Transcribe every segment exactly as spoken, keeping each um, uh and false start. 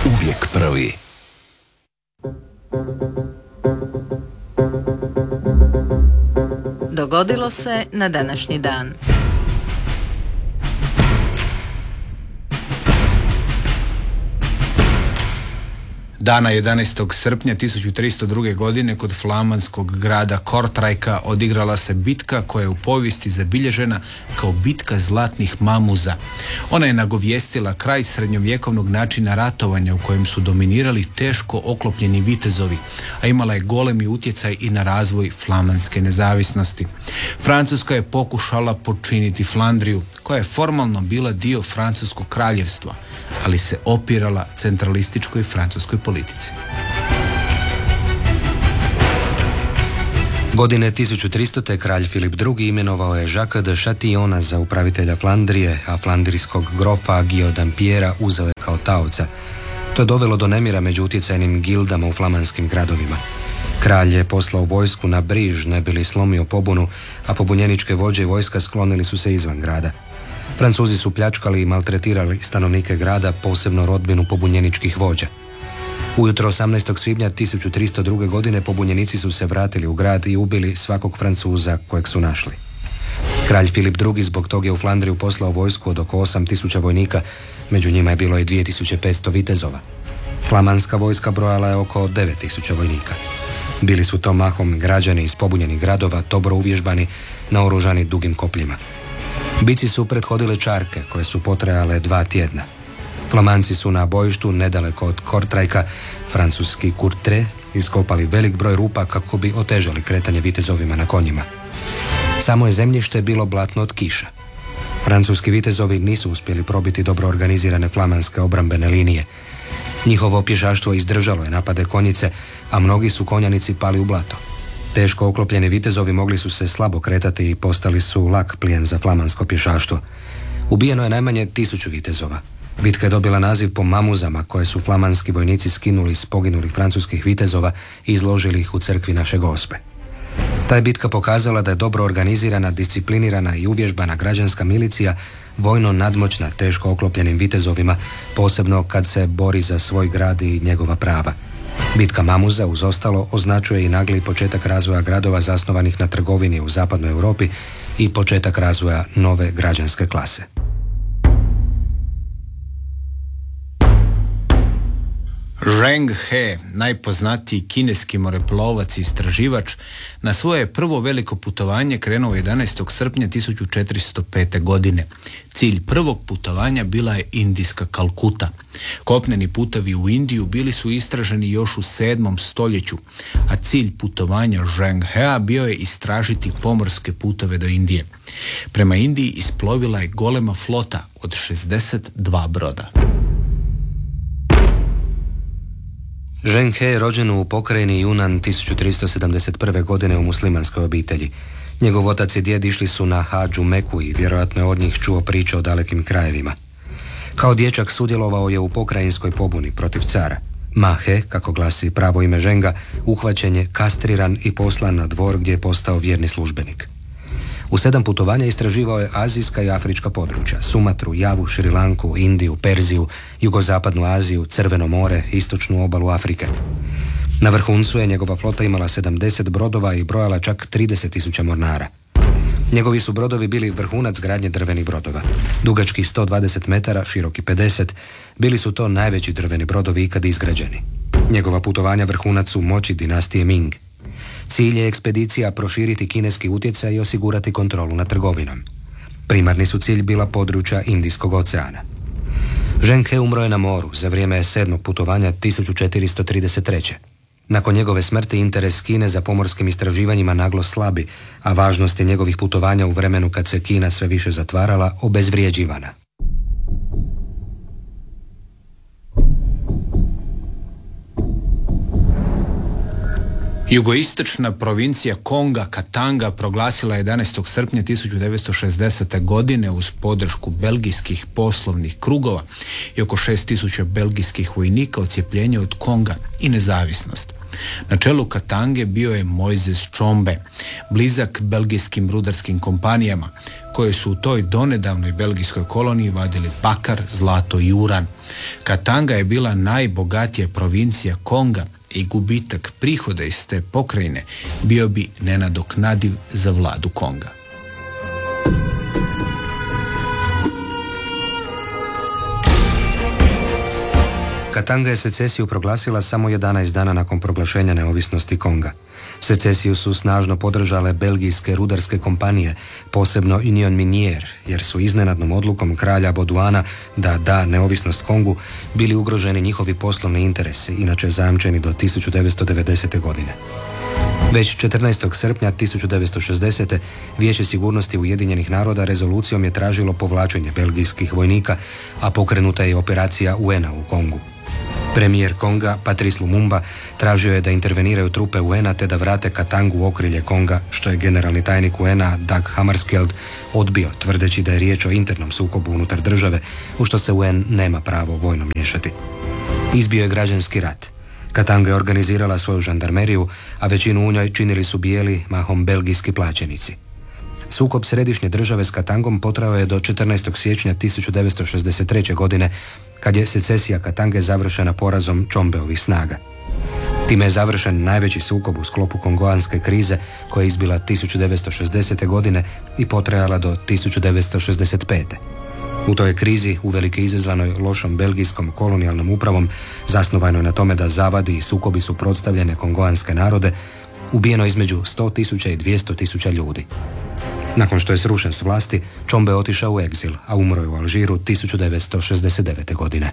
Uvijek prvi. Dogodilo se na današnji dan. Dana jedanaestog srpnja tisuću tristo druge. godine kod flamanskog grada Kortrajka odigrala se bitka koja je u povijesti zabilježena kao bitka zlatnih mamuza. Ona je nagovijestila kraj srednjovjekovnog načina ratovanja u kojem su dominirali teško oklopljeni vitezovi, a imala je golemi utjecaj i na razvoj flamanske nezavisnosti. Francuska je pokušala počiniti Flandriju, koja je formalno bila dio francuskog kraljevstva, ali se opirala centralističkoj francuskoj politici. Godine tisuću tristote. kralj Filip drugi. imenovao je Jacques de Chatillona za upravitelja Flandrije, a flandrijskog grofa Guillaume Dampiera uzeo je kao taoca. To je dovelo do nemira među utjecajnim gildama u flamanskim gradovima. Kralj je poslao vojsku na Briž, ne bi li slomio pobunu, a pobunjeničke vođe i vojska sklonili su se izvan grada. Francuzi su pljačkali i maltretirali stanovnike grada, posebno rodbinu pobunjeničkih vođa. Ujutro osamnaestog svibnja tisuću tristo druge. godine pobunjenici su se vratili u grad i ubili svakog Francuza kojeg su našli. Kralj Filip drugi. zbog toga je u Flandriju poslao vojsku od oko osam tisuća vojnika, među njima je bilo i dvije tisuće petsto vitezova. Flamanska vojska brojala je oko devet tisuća vojnika. Bili su to mahom građani iz pobunjenih gradova, dobro uvježbani, naoružani dugim kopljima. Bici su prethodile čarke koje su potrajale dva tjedna. Flamanci su na bojištu nedaleko od Kortrajka, francuski Courtrai, iskopali velik broj rupa kako bi otežali kretanje vitezovima na konjima. Samo je zemljište bilo blatno od kiša. Francuski vitezovi nisu uspjeli probiti dobro organizirane flamanske obrambene linije. Njihovo pješaštvo izdržalo je napade konjice, a mnogi su konjanici pali u blato. Teško oklopljeni vitezovi mogli su se slabo kretati i postali su lak plijen za flamansko pješaštvo. Ubijeno je najmanje tisuću vitezova. Bitka je dobila naziv po mamuzama koje su flamanski vojnici skinuli s poginulih francuskih vitezova i izložili ih u crkvi naše Gospe. Ta je bitka pokazala da je dobro organizirana, disciplinirana i uvježbana građanska milicija vojno nadmoćna teško oklopljenim vitezovima, posebno kad se bori za svoj grad i njegova prava. Bitka Mamuza, uz ostalo, označuje i nagli početak razvoja gradova zasnovanih na trgovini u zapadnoj Europi i početak razvoja nove građanske klase. Zheng He, najpoznatiji kineski moreplovac i istraživač, na svoje prvo veliko putovanje krenuo jedanaestog srpnja tisuću četiristo pete. godine. Cilj prvog putovanja bila je indijska Kalkuta. Kopneni putovi u Indiju bili su istraženi još u sedmom stoljeću, a cilj putovanja Zheng Hea bio je istražiti pomorske putove do Indije. Prema Indiji isplovila je golema flota od šezdeset dva broda. Zheng He je rođen u pokrajini Yunnan tisuću tristo sedamdeset prve. godine u muslimanskoj obitelji. Njegov otac i djed išli su na hadž u Meku i vjerojatno je od njih čuo priče o dalekim krajevima. Kao dječak sudjelovao je u pokrajinskoj pobuni protiv cara. Ma He, kako glasi pravo ime Zhenga, uhvaćen je, kastriran i poslan na dvor gdje je postao vjerni službenik. U sedam putovanja istraživao je azijska i afrička područja, Sumatru, Javu, Šrilanku, Indiju, Perziju, jugozapadnu Aziju, Crveno more, istočnu obalu Afrike. Na vrhuncu je njegova flota imala sedamdeset brodova i brojala čak trideset tisuća mornara. Njegovi su brodovi bili vrhunac gradnje drvenih brodova. Dugački sto dvadeset metara, široki pedeset, bili su to najveći drveni brodovi ikad izgrađeni. Njegova putovanja vrhunac su moći dinastije Ming. Cilj je ekspedicija proširiti kineski utjecaj i osigurati kontrolu nad trgovinom. Primarni su cilj bila područja Indijskog oceana. Zheng He umro je na moru za vrijeme sedmog putovanja tisuću četiristo trideset treće. Nakon njegove smrti interes Kine za pomorskim istraživanjima naglo slabi, a važnost je njegovih putovanja u vremenu kad se Kina sve više zatvarala obezvrijeđivana. Jugoistočna provincija Konga, Katanga, proglasila jedanaestog srpnja tisuću devetsto šezdesete. godine uz podršku belgijskih poslovnih krugova i oko šest tisuća belgijskih vojnika odcjepljenje od Konga i nezavisnost. Na čelu Katange bio je Mojzes Čombe, blizak belgijskim rudarskim kompanijama, koje su u toj donedavnoj belgijskoj koloniji vadili bakar, zlato i uran. Katanga je bila najbogatija provincija Konga i gubitak prihoda iz te pokrajine bio bi nenadoknadiv za vladu Konga. Katanga je secesiju proglasila samo jedanaest dana nakon proglašenja neovisnosti Konga. Secesiju su snažno podržale belgijske rudarske kompanije, posebno Union Minier, jer su iznenadnom odlukom kralja Boduana da da neovisnost Kongu bili ugroženi njihovi poslovni interesi, inače zajamčeni do tisuću devetsto devedesete. godine. Već četrnaestog srpnja tisuću devetsto šezdesete. Vijeće sigurnosti Ujedinjenih naroda rezolucijom je tražilo povlačenje belgijskih vojnika, a pokrenuta je operacija U N-a u Kongu. Premijer Konga, Patrice Lumumba, tražio je da interveniraju trupe U N-a te da vrate Katangu u okrilje Konga, što je generalni tajnik U N-a Dag Hammarskjöld odbio, tvrdeći da je riječ o internom sukobu unutar države, u što se U N nema pravo vojno miješati. Izbio je građanski rat. Katanga je organizirala svoju žandarmeriju, a većinu u njoj činili su bijeli, mahom belgijski plaćenici. Sukob središnje države s Katangom potrajao je do četrnaestog siječnja tisuću devetsto šezdeset treće. godine, kad je secesija Katange završena porazom Čombeovih snaga. Time je završen najveći sukob u sklopu kongoanske krize, koja je izbila tisuću devetsto šezdesete. godine i potrajala do tisuću devetsto šezdeset pete. U toj krizi, uvelike izazvanoj lošom belgijskom kolonijalnom upravom, zasnovanoj na tome da zavadi i sukobi suprotstavljene kongoanske narode, ubijeno između sto tisuća i dvjesto tisuća ljudi. Nakon što je srušen s vlasti, Čombe je otišao u egzil, a umro je u Alžiru tisuću devetsto šezdeset devete. godine.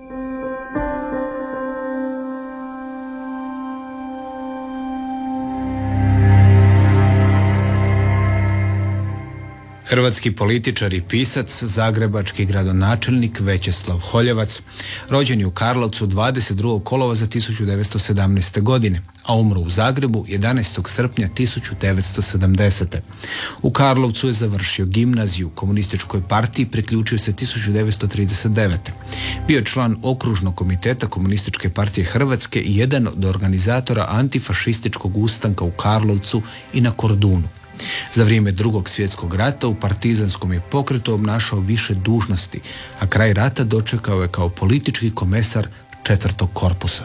Hrvatski političar i pisac, zagrebački gradonačelnik Većeslav Holjevac, rođen je u Karlovcu dvadeset drugog kolovoza tisuću devetsto sedamnaeste. godine, a umro u Zagrebu jedanaestog srpnja tisuću devetsto sedamdesete. U Karlovcu je završio gimnaziju, komunističkoj partiji priključio se tisuću devetsto trideset devete. Bio je član okružnog komiteta Komunističke partije Hrvatske i jedan od organizatora antifašističkog ustanka u Karlovcu i na Kordunu. Za vrijeme Drugog svjetskog rata u partizanskom je pokretu obnašao više dužnosti, a kraj rata dočekao je kao politički komesar četvrtog korpusa.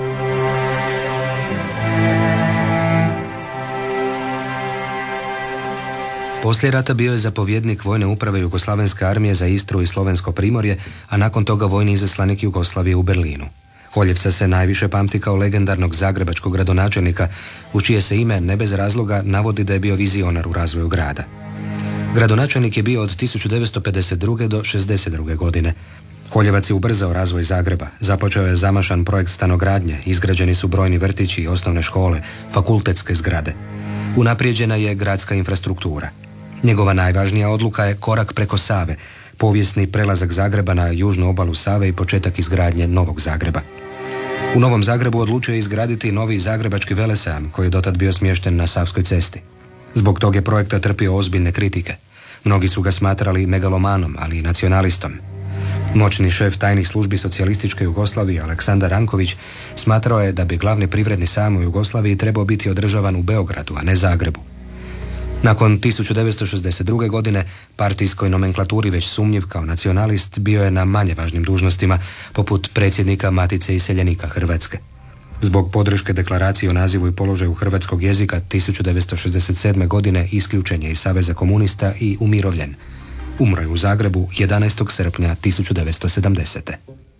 Poslije rata bio je zapovjednik vojne uprave Jugoslavenske armije za Istru i Slovensko primorje, a nakon toga vojni izaslanik Jugoslavije u Berlinu. Holjevca se najviše pamti kao legendarnog zagrebačkog gradonačelnika, u čije se ime ne bez razloga navodi da je bio vizionar u razvoju grada. Gradonačelnik je bio od tisuću devetsto pedeset druge. do šezdeset druge. godine. Holjevac je ubrzao razvoj Zagreba, započeo je zamašan projekt stanogradnje, izgrađeni su brojni vrtići i osnovne škole, fakultetske zgrade. Unaprijeđena je gradska infrastruktura. Njegova najvažnija odluka je korak preko Save, povijesni prelazak Zagreba na južnu obalu Save i početak izgradnje Novog Zagreba. U Novom Zagrebu odlučio je izgraditi novi zagrebački velesajam, koji je dotad bio smješten na Savskoj cesti. Zbog tog je projekta trpio ozbiljne kritike. Mnogi su ga smatrali megalomanom, ali i nacionalistom. Moćni šef tajnih službi socijalističke Jugoslavije Aleksandar Ranković smatrao je da bi glavni privredni sajam u Jugoslaviji trebao biti održavan u Beogradu, a ne Zagrebu. Nakon tisuću devetsto šezdeset druge. godine partijskoj nomenklaturi već sumnjiv kao nacionalist bio je na manje važnim dužnostima, poput predsjednika Matice iseljenika Hrvatske. Zbog podrške deklaracije o nazivu i položaju hrvatskog jezika tisuću devetsto šezdeset sedme. godine isključen je iz Saveza komunista i umirovljen. Umro je u Zagrebu jedanaestog srpnja tisuću devetsto sedamdesete.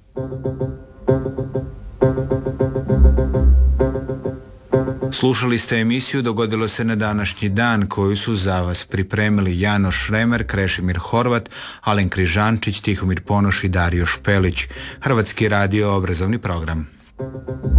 Slušali ste emisiju Dogodilo se na današnji dan, koju su za vas pripremili Jano Šremer, Krešimir Horvat, Alen Križančić, Tihomir Ponoš i Dario Špelić. Hrvatski radio obrazovni program.